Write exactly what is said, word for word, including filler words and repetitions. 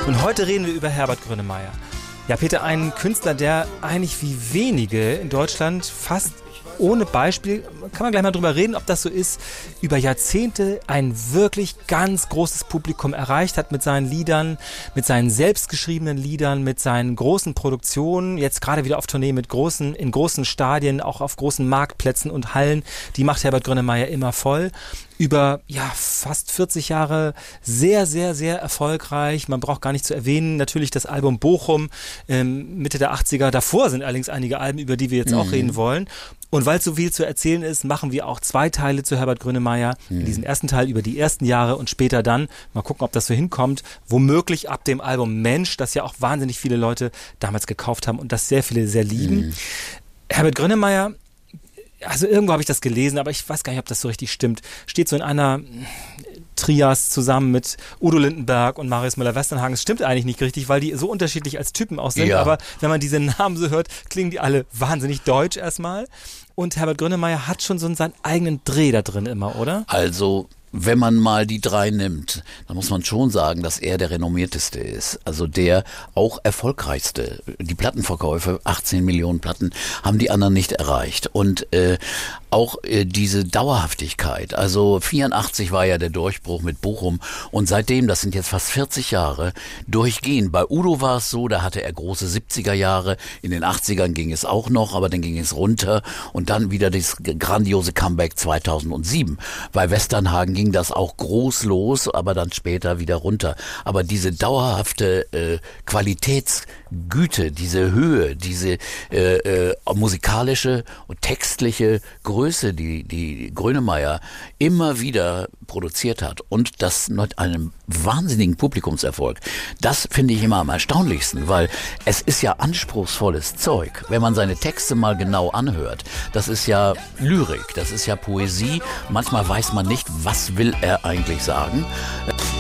Und heute reden wir über Herbert Grönemeyer. Ja, Peter, ein Künstler, der eigentlich wie wenige in Deutschland fast ohne Beispiel, kann man gleich mal drüber reden, ob das so ist, über Jahrzehnte ein wirklich ganz großes Publikum erreicht hat mit seinen Liedern, mit seinen selbstgeschriebenen Liedern, mit seinen großen Produktionen, jetzt gerade wieder auf Tournee mit großen, in großen Stadien, auch auf großen Marktplätzen und Hallen, die macht Herbert Grönemeyer immer voll. Über ja fast vierzig Jahre sehr, sehr, sehr erfolgreich. Man braucht gar nicht zu erwähnen, natürlich das Album Bochum ähm, Mitte der achtziger. Davor sind allerdings einige Alben, über die wir jetzt mhm. auch reden wollen. Und weil es so viel zu erzählen ist, machen wir auch zwei Teile zu Herbert Grönemeyer. Mhm. In diesem ersten Teil über die ersten Jahre und später dann, mal gucken, ob das so hinkommt, womöglich ab dem Album Mensch, das ja auch wahnsinnig viele Leute damals gekauft haben und das sehr viele sehr lieben. Mhm. Herbert Grönemeyer, also irgendwo habe ich das gelesen, aber ich weiß gar nicht, ob das so richtig stimmt, steht so in einer Trias zusammen mit Udo Lindenberg und Marius Müller-Westernhagen. Es stimmt eigentlich nicht richtig, weil die so unterschiedlich als Typen auch sind, ja. Aber wenn man diese Namen so hört, klingen die alle wahnsinnig deutsch erstmal. Und Herbert Grönemeyer hat schon so seinen eigenen Dreh da drin immer, oder? Also wenn man mal die drei nimmt, dann muss man schon sagen, dass er der renommierteste ist. Also der auch erfolgreichste. Die Plattenverkäufe, achtzehn Millionen Platten, haben die anderen nicht erreicht. Und äh, auch äh, diese Dauerhaftigkeit. Also vierundachtzig war ja der Durchbruch mit Bochum. Und seitdem, das sind jetzt fast vierzig Jahre, durchgehend. Bei Udo war es so, da hatte er große siebziger Jahre. In den achtzigern ging es auch noch, aber dann ging es runter. Und dann wieder das grandiose Comeback zweitausendsieben. Bei Westernhagen ging das auch groß los, aber dann später wieder runter. Aber diese dauerhafte äh, Qualitätsgüte, diese Höhe, diese äh, äh, musikalische und textliche Größe, die die Grönemeyer immer wieder produziert hat und das mit einem wahnsinnigen Publikumserfolg, das finde ich immer am erstaunlichsten, weil es ist ja anspruchsvolles Zeug. Wenn man seine Texte mal genau anhört, das ist ja Lyrik, das ist ja Poesie. Manchmal weiß man nicht, was will er eigentlich sagen.